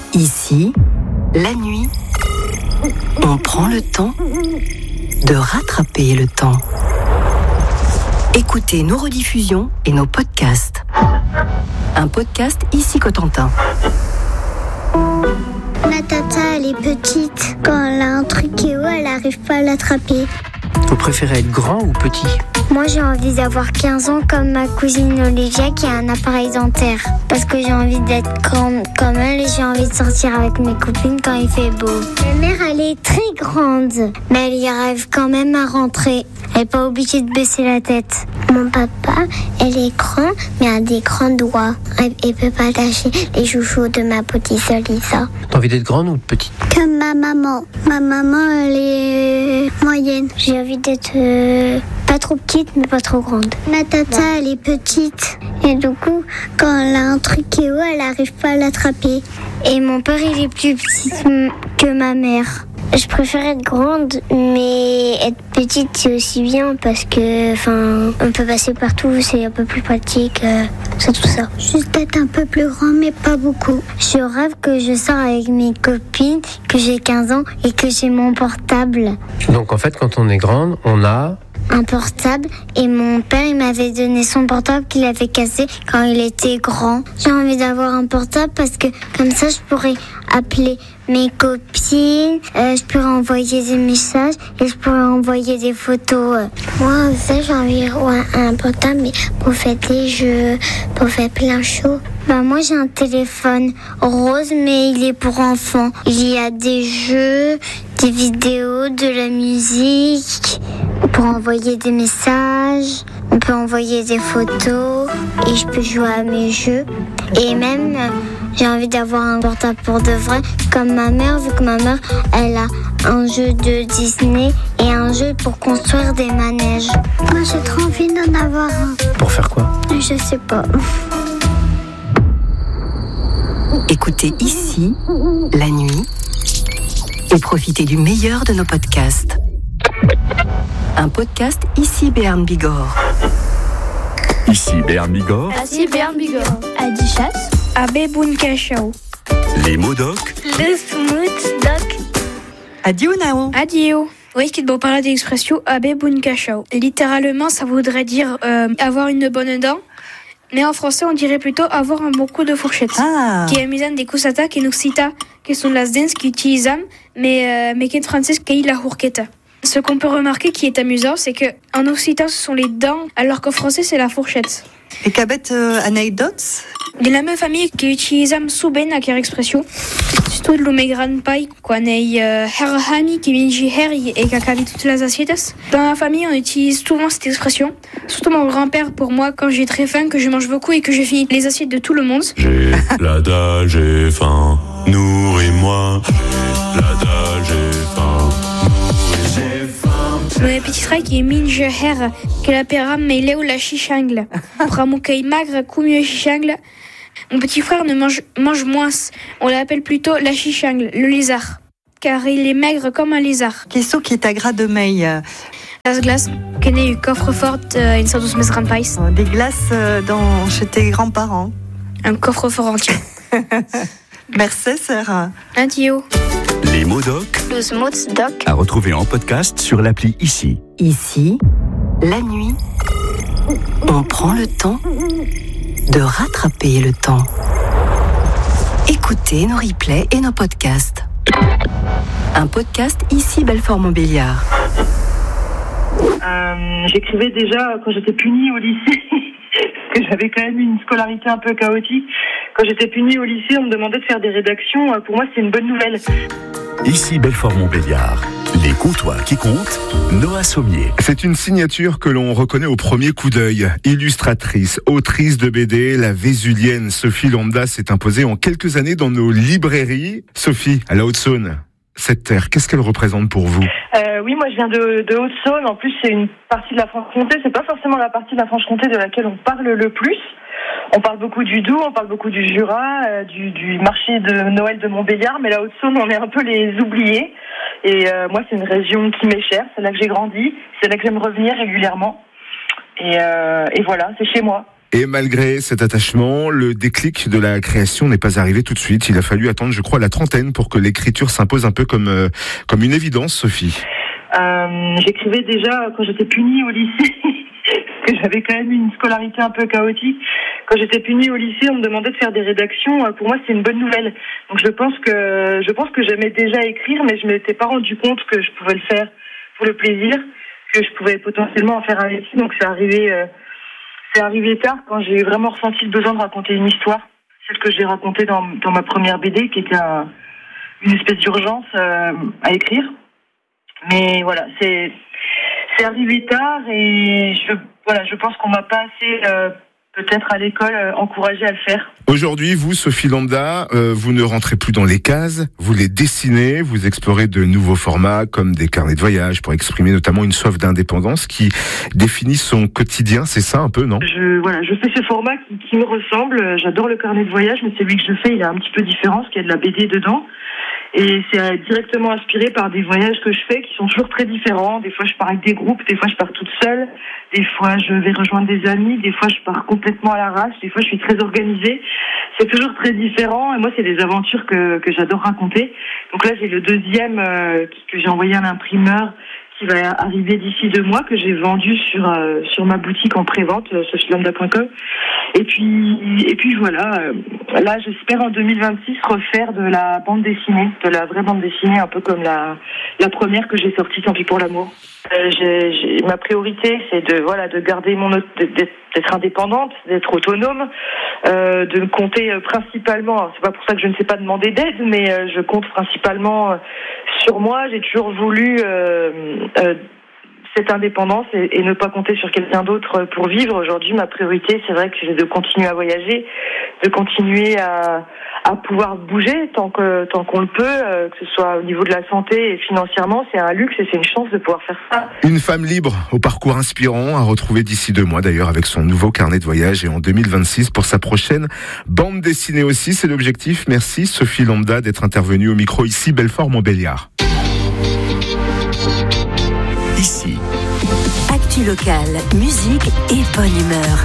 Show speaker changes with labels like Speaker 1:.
Speaker 1: Ici, la nuit, on prend le temps de rattraper le temps. Écoutez nos rediffusions et nos podcasts. Un podcast Ici Cotentin.
Speaker 2: Ma tata, elle est petite. Quand elle a un truc qui est haut, elle n'arrive pas à l'attraper.
Speaker 3: Vous préférez être grand ou petit ?
Speaker 2: Moi, j'ai envie d'avoir 15 ans comme ma cousine Olivia qui a un appareil dentaire. Parce que j'ai envie d'être grande comme elle et j'ai envie de sortir avec mes copines quand il fait beau. Ma mère, elle est très grande, mais elle y arrive quand même à rentrer. Elle n'est pas obligée de baisser la tête. Mon papa, elle est grand, mais a des grands doigts. Elle ne peut pas lâcher les chouchous de ma petite Lisa.
Speaker 3: T'as envie d'être grande ou petite ?
Speaker 2: Comme ma maman. Ma maman, elle est moyenne. J'ai envie d'être pas trop petite, mais pas trop grande. Ma tata, elle est petite. Et du coup, quand elle a un truc qui est haut, elle n'arrive pas à l'attraper. Et mon père, il est plus petit que ma mère. Je préfère être grande, mais être petite, c'est aussi bien parce que, on peut passer partout, c'est un peu plus pratique, c'est tout ça. Juste être un peu plus grand, mais pas beaucoup. Je rêve que je sors avec mes copines, que j'ai 15 ans et que j'ai mon portable.
Speaker 3: Donc en fait, quand on est grande, on a...
Speaker 2: un portable et mon père il m'avait donné son portable qu'il avait cassé quand il était grand. J'ai envie d'avoir un portable parce que comme ça je pourrais appeler mes copines, je pourrais envoyer des messages et je pourrais envoyer des photos. Moi aussi j'ai envie d'avoir un portable mais pour faire des jeux, pour faire plein de choses. Moi j'ai un téléphone rose mais il est pour enfants. Il y a des jeux, des vidéos, de la musique. Pour envoyer des messages, on peut envoyer des photos et je peux jouer à mes jeux. Et même, j'ai envie d'avoir un portable pour de vrai, comme ma mère, vu que ma mère, elle a un jeu de Disney et un jeu pour construire des manèges. Moi, j'ai trop envie d'en avoir un.
Speaker 3: Pour faire quoi ?
Speaker 2: Je sais pas.
Speaker 1: Écoutez Ici, la nuit, et profitez du meilleur de nos podcasts. Un podcast Ici Béarn Bigorre.
Speaker 4: Ici Béarn Bigorre.
Speaker 5: Ici Béarn Bigorre. Adichas.
Speaker 6: Abe Bunkachao.
Speaker 4: Les mots doc.
Speaker 2: Le smooth doc.
Speaker 7: Adio Nao.
Speaker 6: Adio. Oui, qui doit parler d'expression Abe Bunkachao. Littéralement, ça voudrait dire avoir une bonne dent. Mais en français, on dirait plutôt avoir un bon coup de fourchette. Qui est mis des kusata qui nous cita, qui sont las dents qui utilisent, mais qui en français, qui est la fourchette. Ce qu'on peut remarquer qui est amusant, c'est que en occitan, ce sont les dents, alors qu'en français, c'est la fourchette.
Speaker 7: Et qu'avec anecdotes?
Speaker 6: De la même famille qui utilise souben à quelle expression. Surtout le mes grand-pai, qu'on est herhani qui vient herri et qui a toutes les assiettes. Dans la famille, on utilise souvent cette expression. Surtout mon grand-père, pour moi, quand j'ai très faim, que je mange beaucoup et que je finis les assiettes de tout le monde.
Speaker 4: J'ai la dalle, j'ai faim, nourris-moi. J'ai la dalle, j'ai faim.
Speaker 6: Le petit frère qui est minge her, que la pera mais il est où la chichangle. Pramoukai magre, coumio chichangle. Mon petit frère ne mange moins. On l'appelle plutôt la chichangle, le lézard. Car il est maigre comme un lézard.
Speaker 7: Qu'est-ce qui est à gras de meille?
Speaker 6: Las glace, qui est eu coffre-fort, une sorte de mes grands-pais.
Speaker 7: Des glaces chez tes grands-parents.
Speaker 6: Un coffre-fort entier.
Speaker 7: Merci, Sarah.
Speaker 6: Adio.
Speaker 4: Les mots doc.
Speaker 5: Le smooth doc.
Speaker 4: À retrouver en podcast sur l'appli Ici.
Speaker 1: Ici, la nuit, on prend le temps de rattraper le temps. Écoutez nos replays et nos podcasts. Un podcast Ici Belfort-Montbéliard.
Speaker 8: J'écrivais déjà quand j'étais punie au lycée, parce que j'avais quand même une scolarité un peu chaotique. Quand j'étais punie au lycée, on me demandait de faire des rédactions. Pour moi, c'est une bonne nouvelle.
Speaker 4: Ici Belfort-Montbéliard. Les comptoirs qui comptent, Noah Sommier.
Speaker 9: C'est une signature que l'on reconnaît au premier coup d'œil. Illustratrice, autrice de BD, la Vésulienne Sophie Lambda s'est imposée en quelques années dans nos librairies. Sophie, à la Haute-Saône, cette terre, qu'est-ce qu'elle représente pour vous ?
Speaker 8: Oui, moi je viens de Haute-Saône. En plus, c'est une partie de la Franche-Comté. C'est pas forcément la partie de la Franche-Comté de laquelle on parle le plus. On parle beaucoup du Doubs, on parle beaucoup du Jura, du marché de Noël de Montbéliard, mais la Haute-Saône, on est un peu les oubliés. Et moi, c'est une région qui m'est chère, c'est là que j'ai grandi, c'est là que j'aime revenir régulièrement. Et voilà, c'est chez moi.
Speaker 9: Et malgré cet attachement, le déclic de la création n'est pas arrivé tout de suite. Il a fallu attendre, je crois, la trentaine pour que l'écriture s'impose un peu comme une évidence, Sophie.
Speaker 8: J'écrivais déjà quand j'étais punie au lycée, parce que j'avais quand même une scolarité un peu chaotique. Quand j'étais punie au lycée, on me demandait de faire des rédactions. Pour moi, c'est une bonne nouvelle. Donc je pense que j'aimais déjà écrire, mais je m'étais pas rendu compte que je pouvais le faire pour le plaisir, que je pouvais potentiellement en faire un métier. Donc c'est arrivé tard, quand j'ai vraiment ressenti le besoin de raconter une histoire, celle que j'ai racontée dans ma première BD, qui était une espèce d'urgence à écrire. Mais voilà, c'est arrivé tard et je pense qu'on m'a pas assez peut-être à l'école encouragé à le faire.
Speaker 9: Aujourd'hui, vous, Sophie Lambda, vous ne rentrez plus dans les cases, vous les dessinez, vous explorez de nouveaux formats comme des carnets de voyage pour exprimer notamment une soif d'indépendance qui définit son quotidien, c'est ça un peu, non ?
Speaker 8: Je fais ce format qui me ressemble, j'adore le carnet de voyage, mais celui que je fais, il est un petit peu différent, parce qu'il y a de la BD dedans. Et c'est directement inspiré par des voyages que je fais qui sont toujours très différents. Des fois, je pars avec des groupes, des fois, je pars toute seule. Des fois, je vais rejoindre des amis. Des fois, je pars complètement à l'arrache. Des fois, je suis très organisée. C'est toujours très différent. Et moi, c'est des aventures que j'adore raconter. Donc là, j'ai le deuxième que j'ai envoyé à l'imprimeur qui va arriver d'ici 2 mois, que j'ai vendu sur ma boutique en pré-vente, sophielambda.com. Et puis voilà, là j'espère en 2026 refaire de la bande dessinée, de la vraie bande dessinée, un peu comme la première que j'ai sortie, Tant pis pour l'amour. Ma priorité, c'est de garder d'être indépendante, d'être autonome, de compter principalement. Alors, c'est pas pour ça que je ne sais pas demander d'aide, mais je compte principalement sur moi. J'ai toujours voulu cette indépendance et ne pas compter sur quelqu'un d'autre pour vivre. Aujourd'hui, ma priorité, c'est vrai que c'est de continuer à voyager, de continuer à pouvoir bouger tant qu'on le peut, que ce soit au niveau de la santé et financièrement, c'est un luxe et c'est une chance de pouvoir faire ça.
Speaker 9: Une femme libre au parcours inspirant à retrouver d'ici 2 mois d'ailleurs avec son nouveau carnet de voyage et en 2026 pour sa prochaine bande dessinée aussi, c'est l'objectif. Merci Sophie Lambda d'être intervenue au micro ici Belfort-Montbéliard.
Speaker 1: Ici. Actu locale, musique et bonne humeur.